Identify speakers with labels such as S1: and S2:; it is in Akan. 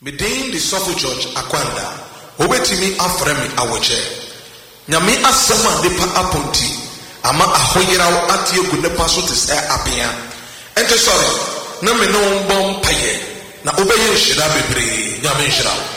S1: Medin the Sofo George Akwanda. Obetimi afremi awoche. Nyame asema nipa aponti. Ama ahoyeraw atie gu nepa so te se apia. Ente sorry. Na me no mbom paye. Na obeye nhira bebre. Nyame nhira.